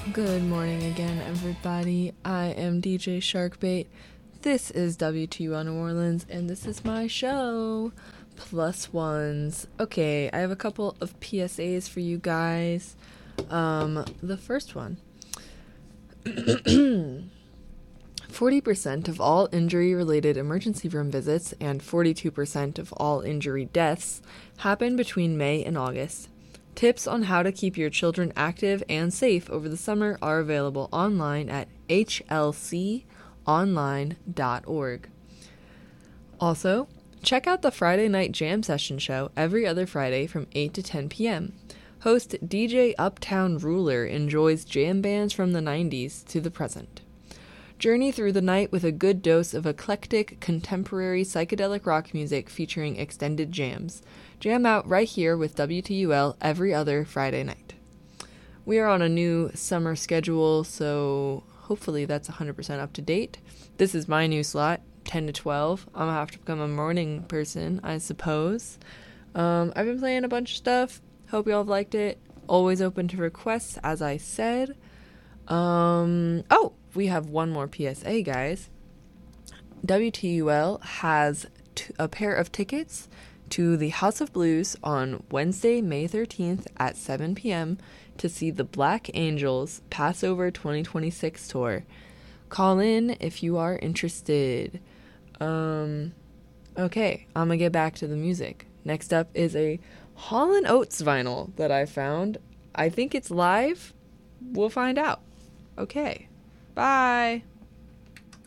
Good morning again, everybody. I am DJ Sharkbait. This is WTUL New Orleans, and this is my show, Plus Ones. Okay, I have a couple of PSAs for you guys. The first one. 40% of all injury-related emergency room visits and 42% of all injury deaths happen between May and August. Tips on how to keep your children active and safe over the summer are available online at hlconline.org. Also, check out the Friday Night Jam Session show every other Friday from 8 to 10 p.m. Host DJ Uptown Ruler enjoys jam bands from the 90s to the present. Journey through the night with a good dose of eclectic, contemporary psychedelic rock music featuring extended jams. Jam out right here with WTUL every other Friday night. We are on a new summer schedule, so hopefully that's 100% up to date. This is my new slot, 10 to 12. I'm going to have to become a morning person, I suppose. I've been playing a bunch of stuff. Hope y'all have liked it. Always open to requests, as I said. We have one more PSA, guys. WTUL has a pair of tickets to the House of Blues on Wednesday, May 13th at 7 p.m. to see the Black Angels Passover 2026 tour. Call in if you are interested. Okay, I'm gonna get back to the music. Next up is a Hall & Oates vinyl that I found. I think it's live. We'll find out. Okay. Bye.